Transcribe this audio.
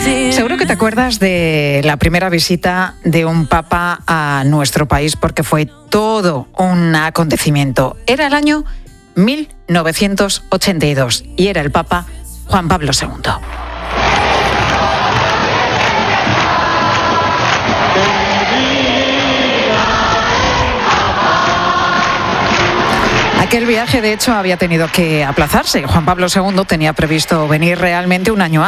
Seguro que te acuerdas de la primera visita de un papa a nuestro país, porque fue todo un acontecimiento. Era el año 1982 y era el papa Juan Pablo II. Aquel viaje, de hecho, había tenido que aplazarse. Juan Pablo II tenía previsto venir realmente un año